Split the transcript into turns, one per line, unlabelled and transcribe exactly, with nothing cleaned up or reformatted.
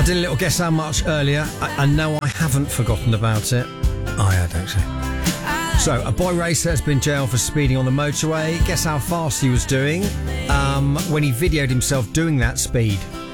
did a little guess how much earlier. I, I know I haven't forgotten about it. I had, actually. So, a boy racer has been jailed for speeding on the motorway. Guess how fast he was doing um, when he videoed himself doing that speed.